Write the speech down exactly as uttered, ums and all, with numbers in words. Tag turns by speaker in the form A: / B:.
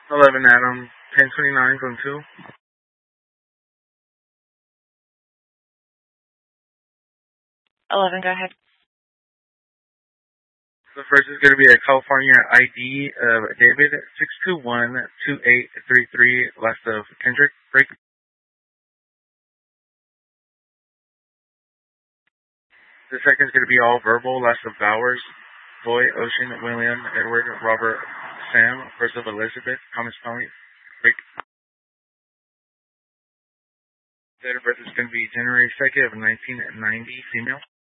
A: eleven Adam, ten twenty-nine from two.
B: eleven, go ahead.
A: The first is going to be a California I D of David, six two one two eight three three, last of Kendrick, break. The second is going to be all verbal, last of Bowers, Boy, Ocean, William, Edward, Robert, Sam, first of Elizabeth, Thomas Polly, break. Date of birth is going to be January second of nineteen ninety, female.